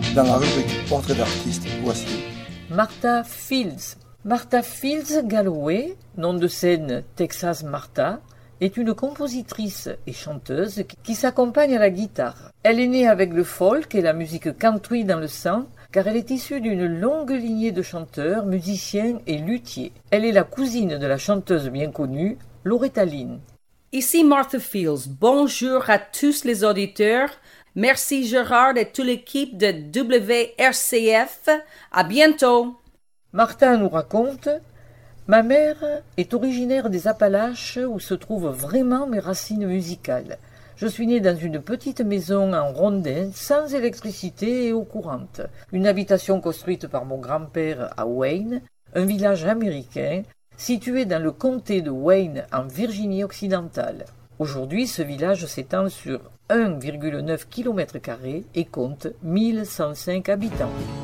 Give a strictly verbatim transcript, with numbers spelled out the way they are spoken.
Dans la rubrique Portrait d'artiste, voici Martha Fields. Martha Fields Galloway, nom de scène Texas Martha, est une compositrice et chanteuse qui s'accompagne à la guitare. Elle est née avec le folk et la musique country dans le sang, car elle est issue d'une longue lignée de chanteurs, musiciens et luthiers. Elle est la cousine de la chanteuse bien connue, Loretta Lynn. Ici Martha Fields. Bonjour à tous les auditeurs. Merci Gérard et toute l'équipe de W R C F. À bientôt. Martha nous raconte « Ma mère est originaire des Appalaches où se trouvent vraiment mes racines musicales. Je suis née dans une petite maison en rondin, sans électricité et eau courante. Une habitation construite par mon grand-père à Wayne, un village américain situé dans le comté de Wayne en Virginie occidentale. Aujourd'hui, ce village s'étend sur un virgule neuf kilomètres carrés et compte mille cent cinq habitants.